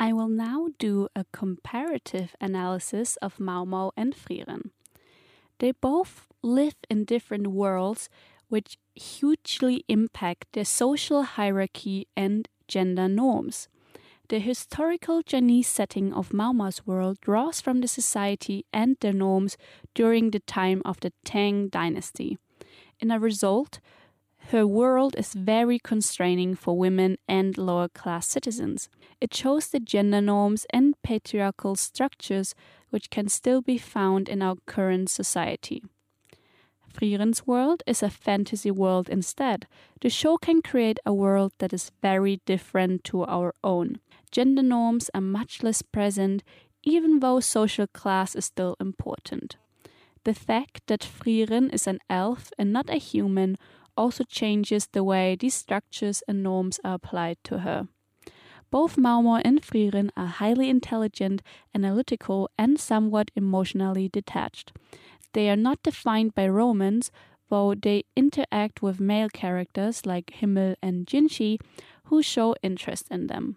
I will now do a comparative analysis of Mau Mau and Frieren. They both live in different worlds which hugely impact their social hierarchy and gender norms. The historical Chinese setting of Mau Mau's world draws from the society and their norms during the time of the Tang dynasty. In a result, her world is very constraining for women and lower-class citizens. It shows the gender norms and patriarchal structures which can still be found in our current society. Frieren's world is a fantasy world instead. The show can create a world that is very different to our own. Gender norms are much less present, even though social class is still important. The fact that Frieren is an elf and not a human also changes the way these structures and norms are applied to her. Both Mau Mau and Frieren are highly intelligent, analytical, and somewhat emotionally detached. They are not defined by romance, though they interact with male characters like Himmel and Jinshi, who show interest in them.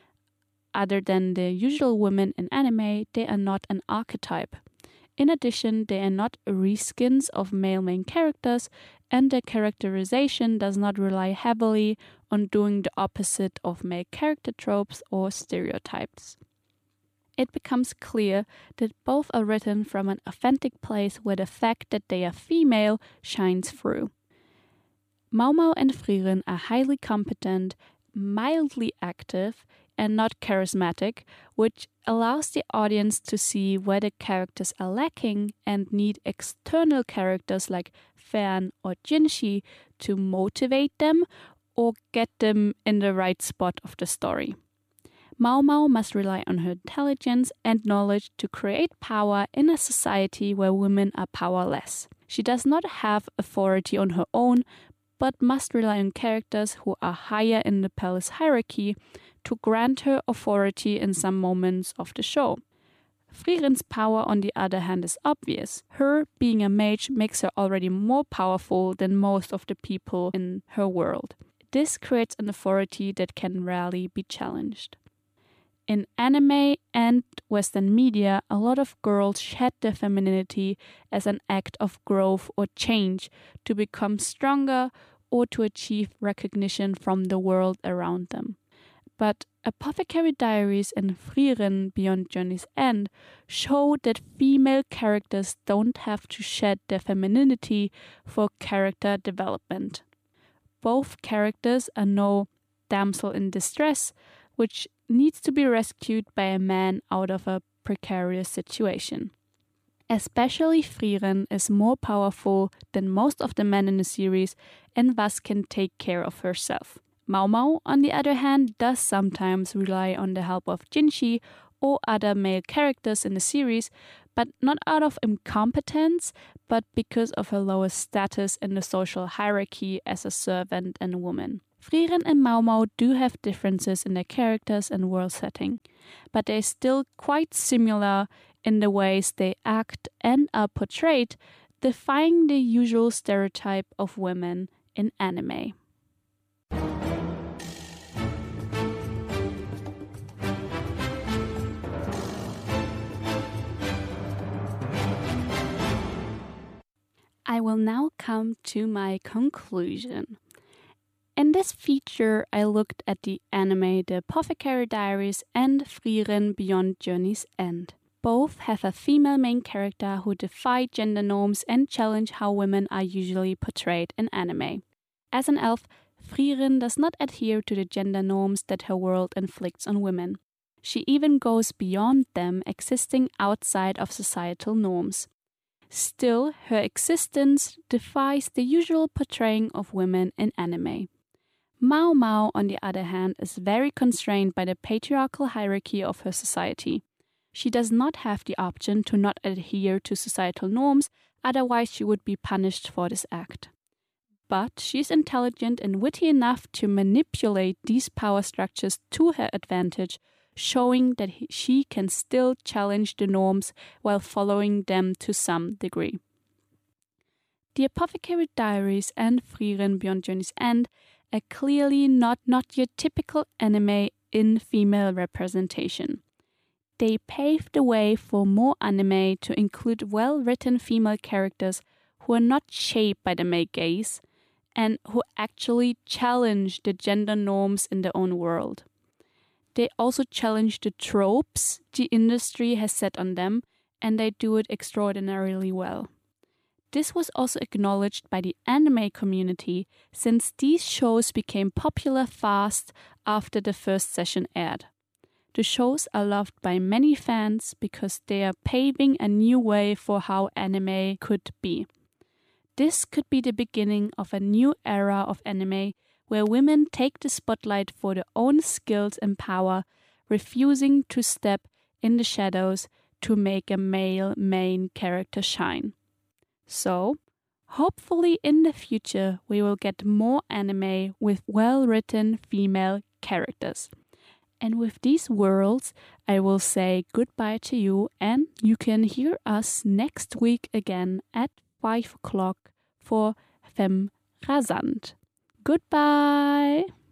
Other than the usual women in anime, they are not an archetype. In addition, they are not reskins of male main characters, and their characterization does not rely heavily on doing the opposite of male character tropes or stereotypes. It becomes clear that both are written from an authentic place where the fact that they are female shines through. Mau Mau and Frieren are highly competent, mildly active, and not charismatic, which allows the audience to see where the characters are lacking and need external characters like Fan or Jinshi to motivate them or get them in the right spot of the story. Mau Mau must rely on her intelligence and knowledge to create power in a society where women are powerless. She does not have authority on her own, but must rely on characters who are higher in the palace hierarchy to grant her authority in some moments of the show. Frieren's power, on the other hand, is obvious. Her being a mage makes her already more powerful than most of the people in her world. This creates an authority that can rarely be challenged. In anime and Western media, a lot of girls shed their femininity as an act of growth or change to become stronger or to achieve recognition from the world around them. But Apothecary Diaries and Frieren Beyond Journey's End show that female characters don't have to shed their femininity for character development. Both characters are no damsel in distress, which needs to be rescued by a man out of a precarious situation. Especially Frieren is more powerful than most of the men in the series and thus can take care of herself. Mau Mau, on the other hand, does sometimes rely on the help of Jinshi or other male characters in the series, but not out of incompetence, but because of her lower status in the social hierarchy as a servant and a woman. Frieren and Mau Mau do have differences in their characters and world setting, but they're still quite similar in the ways they act and are portrayed, defying the usual stereotype of women in anime. I will now come to my conclusion. In this feature, I looked at the anime The Apothecary Diaries and Frieren Beyond Journey's End. Both have a female main character who defy gender norms and challenge how women are usually portrayed in anime. As an elf, Frieren does not adhere to the gender norms that her world inflicts on women. She even goes beyond them, existing outside of societal norms. Still, her existence defies the usual portraying of women in anime. Mau Mau, on the other hand, is very constrained by the patriarchal hierarchy of her society. She does not have the option to not adhere to societal norms, otherwise she would be punished for this act. But she is intelligent and witty enough to manipulate these power structures to her advantage, showing that she can still challenge the norms while following them to some degree. The Apothecary Diaries and Frieren Beyond Journey's End are clearly not your typical anime in female representation. They paved the way for more anime to include well-written female characters who are not shaped by the male gaze and who actually challenge the gender norms in their own world. They also challenge the tropes the industry has set on them, and they do it extraordinarily well. This was also acknowledged by the anime community, since these shows became popular fast after the first session aired. The shows are loved by many fans because they are paving a new way for how anime could be. This could be the beginning of a new era of anime where women take the spotlight for their own skills and power, refusing to step in the shadows to make a male main character shine. So, hopefully in the future we will get more anime with well-written female characters. And with these words, I will say goodbye to you, and you can hear us next week again at 5 o'clock for Femme Rasant. Goodbye!